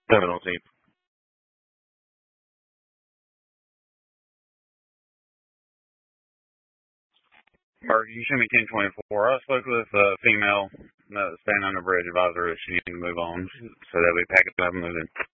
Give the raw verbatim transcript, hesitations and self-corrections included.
seventeenth. Or you send me ten twenty-four. I spoke with a female uh, staying on the bridge advisor that she needed to move on, so that we pack it up and move in.